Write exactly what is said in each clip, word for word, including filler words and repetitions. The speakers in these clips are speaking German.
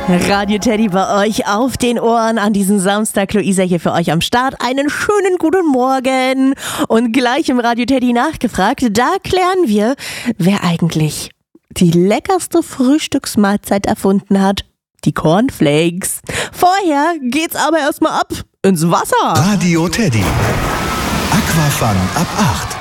Radio Teddy bei euch auf den Ohren an diesem Samstag. Luisa hier für euch am Start. Einen schönen guten Morgen. Und gleich im Radio Teddy nachgefragt, da klären wir, wer eigentlich die leckerste Frühstücksmahlzeit erfunden hat. Die Cornflakes. Vorher geht's aber erstmal ab ins Wasser. Radio Teddy. Aquafun ab acht.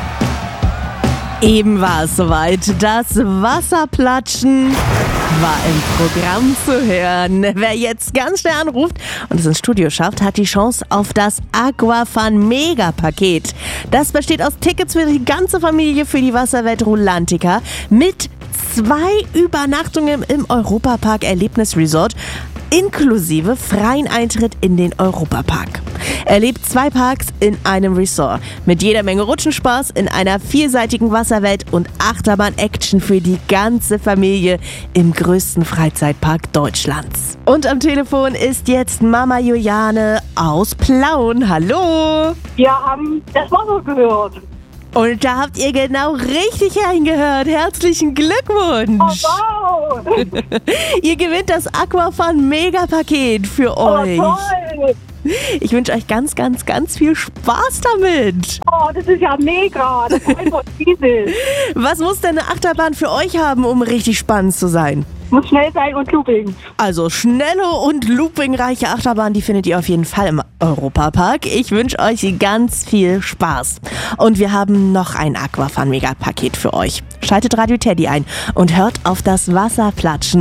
Eben war es soweit. Das Wasserplatschen war im Programm zu hören. Wer jetzt ganz schnell anruft und es ins Studio schafft, hat die Chance auf das Aquafun Mega-Paket. Das besteht aus Tickets für die ganze Familie für die Wasserwelt Rulantica mit zwei Übernachtungen im Europapark Erlebnisresort inklusive freien Eintritt in den Europapark. Erlebt zwei Parks in einem Resort mit jeder Menge Rutschenspaß in einer vielseitigen Wasserwelt und Achterbahn-Action für die ganze Familie im größten Freizeitpark Deutschlands. Und am Telefon ist jetzt Mama Juliane aus Plauen. Hallo! Wir haben das Motto gehört. Und da habt ihr genau richtig reingehört. Herzlichen Glückwunsch! Oh, wow! Ihr gewinnt das Aquafun Mega-Paket für Oh, euch. toll! Ich wünsche euch ganz, ganz, ganz viel Spaß damit. Oh, das ist ja mega! Das ist einfach riesig. Was muss denn eine Achterbahn für euch haben, um richtig spannend zu sein? Muss schnell sein und looping. Also schnelle und loopingreiche Achterbahn, die findet ihr auf jeden Fall im Europapark. Ich wünsche euch ganz viel Spaß. Und wir haben noch ein Aquafun Mega Paket für euch. Schaltet Radio Teddy ein und hört auf das Wasserplatschen.